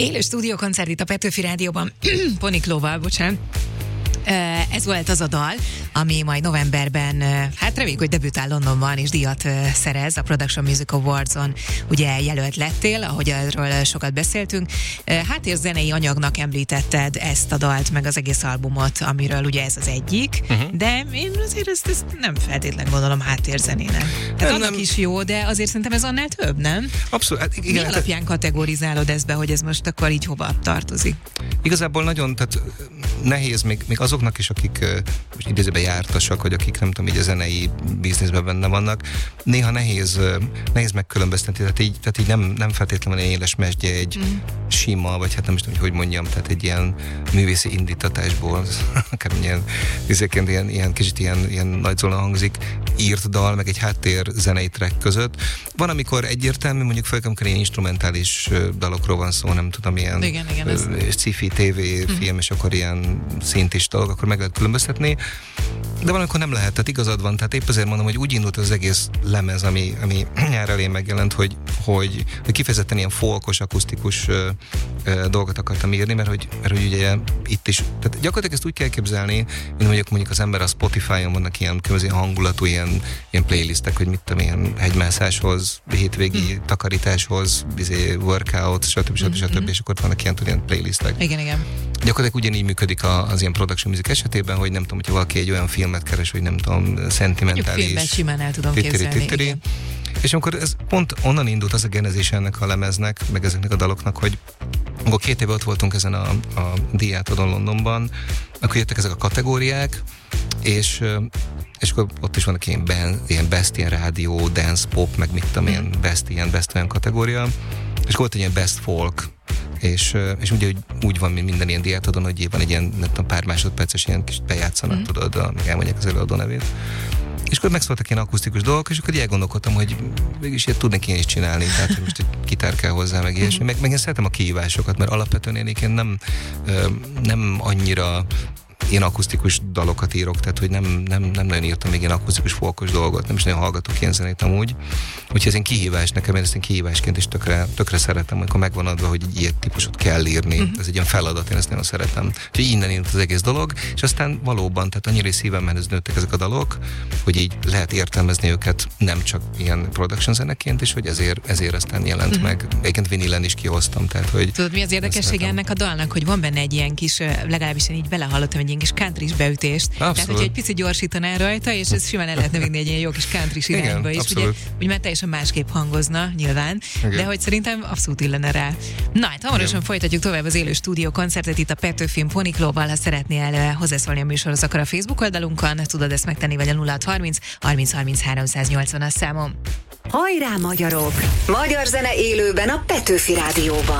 Élő stúdiókoncert itt a Petőfi Rádióban, Poniklóval, bocsánat. Ez volt az a dal, ami majd novemberben, hát reméljük, hogy debütál Londonban és díjat szerez a Production Music Awards-on. Ugye jelölt lettél, ahogy erről sokat beszéltünk. Háttérzenei anyagnak említetted ezt a dalt, meg az egész albumot, amiről ugye ez az egyik, de én azért ezt nem feltétlenül gondolom háttérzenének. Tehát annak is jó, de azért szerintem ez annál több, nem? Abszolút. Hát igen, mi alapján kategorizálod ezt be, hogy ez most akkor így hova tartozik? Igazából nagyon, tehát nehéz még azoknak is, akik most idézőben jártasak, vagy akik nem tudom, így a zenei bizniszben benne vannak, néha nehéz megkülönböztetni, tehát így nem feltétlenül egy éles mesdje egy sima, vagy hát nem is tudom, hogy mondjam, tehát egy ilyen művészi indítatásból, akár ilyen kicsit ilyen nagyzólan hangzik, írt dal, meg egy háttér zenei track között. Van, amikor egyértelmű, mondjuk főleg, amikor ilyen instrumentális dalokról van szó, nem tudom, ilyen sci-fi TV film, és akkor ilyen szintis dolog, akkor meg lehet különböztetni, de valamikor nem lehet, tehát igazad van, tehát épp azért mondom, hogy úgy indult az egész lemez, ami nyár elején megjelent, hogy kifejezetten ilyen folkos, akusztikus dolgot akartam írni, mert hogy ugye itt is, tehát gyakorlatilag ezt úgy kell képzelni, mint mondjuk az ember a Spotify-on vannak ilyen különböző hangulatú ilyen playlistek, hogy mit tudom, ilyen hegymászáshoz, hétvégi takarításhoz, workout, stb. És akkor vannak ilyen playlistek. Igen. Gyakorlatilag ugyanígy működik az ilyen production music esetében, hogy nem tudom, hogyha valaki egy olyan filmet keres, hogy nem tudom, szentimentális. Filmben simán el tudom képzelni. És amikor ez pont onnan indult az a genezés ennek a lemeznek, meg ezeknek a daloknak, hogy amikor 2 éve ott voltunk ezen a díjátadón Londonban, akkor jöttek ezek a kategóriák, és akkor ott is vannak ilyen best, ilyen rádió, dance, pop, meg mit tudom, ilyen best olyan kategória, és volt egy ilyen best folk, és ugye úgy van, mint minden ilyen díjátadón, hogy van egy ilyen, nem tudom, pár másodperces ilyen kis bejátszanak, tudod, amíg elmondják az előadó nevét. És akkor megszóltak ilyen akusztikus dolgok, és akkor elgondolkodtam, hogy mégis ilyet tudnék én is csinálni, tehát hogy most egy gitár kell hozzá, meg ilyesmi. Meg én szeretem a kihívásokat, mert alapvetően én nem annyira ilyen akusztikus dalokat írok, tehát hogy nem nagyon írtam még ilyen akusztikus folkos dolgot, nem is nagyon hallgatok ilyen zenét amúgy. Úgyhogy ez egy kihívás nekem, én ezt én kihívásként is tökre szeretem, amikor megvan adva, hogy egy ilyet típusot kell írni. Ez egy ilyen feladat, én ezt nagyon szeretem. Úgyhogy innen indult az egész dolog, és aztán valóban, tehát annyira szívemben nőttek ezek a dalok, hogy így lehet értelmezni őket nem csak ilyen production zeneként is, hogy ezért aztán jelent meg. Egyébként vinilen is kihoztam, tehát hogy... Tudod, mi az érdekessége ennek a dalnak, hogy van benne egy ilyen kis, legalábbis én így belehallottam egy ilyen kis country-s beütést. Abszolút. Tehát, hogyha egy picit gyorsítanál rajta, és ez simán el lehetne vinni egy ilyen jó kis country-s irányba is. Ugye már teljesen másképp hangozna, nyilván, de hogy szerintem abszolút illene rá. Na, hát hamarosan folytatjuk tovább az élő stúdió koncertet itt a Petőfi Poniklóval. Ha szeretnél hozzászólni a műsorhoz, akkor a Facebook oldalunkon tudod ezt megtenni, vagy a 0630 30 30 380-as számom. Hajrá, magyarok! Magyar zene élőben a Petőfi Rádióban.